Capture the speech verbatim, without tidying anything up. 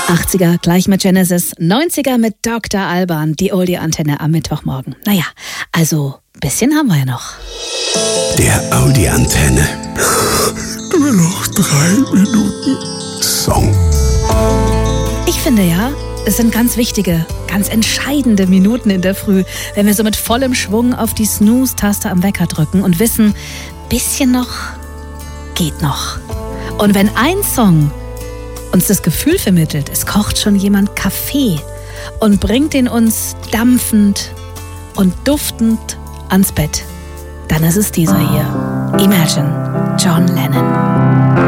achtziger gleich mit Genesis, neunziger mit Doktor Alban, die Oldie-Antenne am Mittwochmorgen. Naja, also ein bisschen haben wir ja noch. Der Audi-Antenne. Nur noch drei Minuten Song. Ich finde ja, es sind ganz wichtige, ganz entscheidende Minuten in der Früh, wenn wir so mit vollem Schwung auf die Snooze-Taste am Wecker drücken und wissen, bisschen noch, geht noch. Und wenn ein Song uns das Gefühl vermittelt, es kocht schon jemand Kaffee und bringt ihn uns dampfend und duftend ans Bett, dann ist es dieser hier. Imagine, John Lennon.